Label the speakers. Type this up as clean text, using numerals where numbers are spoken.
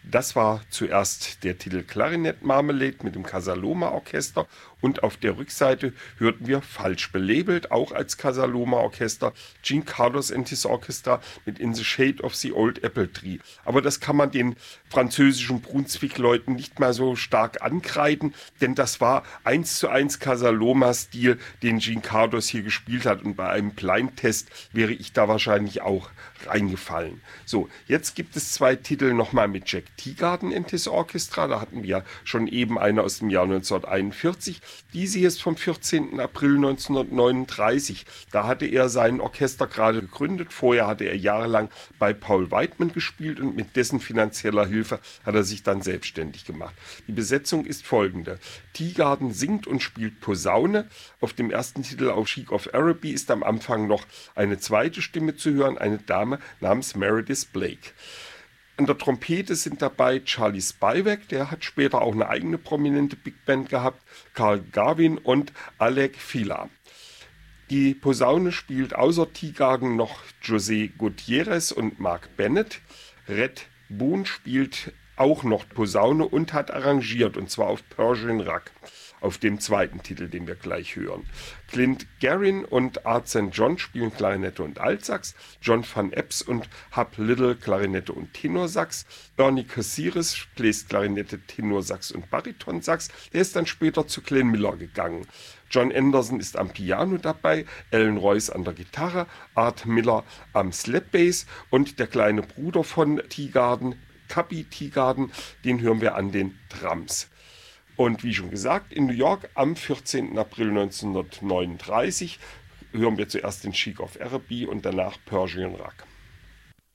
Speaker 1: Das war zuerst der Titel Clarinet Marmalade mit dem Casaloma Orchester und auf der Rückseite hörten wir falsch belabelt, auch als Casaloma Orchester, Gene Carlos and his Orchestra mit In the Shade of the Old Apple Tree. Aber das kann man den französischen Brunswick-Leuten nicht mehr so stark ankreiden, denn das war 1:1 Casaloma-Stil, den Gene Carlos hier gespielt hat, und bei einem Blind-Test wäre ich da wahrscheinlich auch reingefallen. So, jetzt gibt es 2 Titel nochmal mit Jack Teagarden and his Orchestra. Da hatten wir schon eben eine aus dem Jahr 1941. Diese hier ist vom 14. April 1939. Da hatte er sein Orchester gerade gegründet. Vorher hatte er jahrelang bei Paul Whiteman gespielt und mit dessen finanzieller Hilfe hat er sich dann selbstständig gemacht. Die Besetzung ist folgende. Teagarden singt und spielt Posaune. Auf dem ersten Titel auf Chic of Araby ist am Anfang noch eine zweite Stimme zu hören, eine Dame namens Meredith Blake. An der Trompete sind dabei Charlie Spivak, der hat später auch eine eigene prominente Big Band gehabt, Carl Garvin und Alec Fila. Die Posaune spielt außer Teagarden noch José Gutiérrez und Mark Bennett. Red Boone spielt auch noch Posaune und hat arrangiert, und zwar auf Persian Rug, auf dem zweiten Titel, den wir gleich hören. Clint Guerin und Art St. John spielen Klarinette und Altsax, John Van Epps und Hub Little Klarinette und Tenorsax, Ernie Caceres bläst Klarinette, Tenorsax und Baritonsax, der ist dann später zu Glenn Miller gegangen. John Anderson ist am Piano dabei, Alan Royce an der Gitarre, Art Miller am Slapbass und der kleine Bruder von Teagarden, Cubby Teagarden, den hören wir an den Drums. Und wie schon gesagt, in New York am 14. April 1939 hören wir zuerst den Chic of Araby und danach Persian Rug.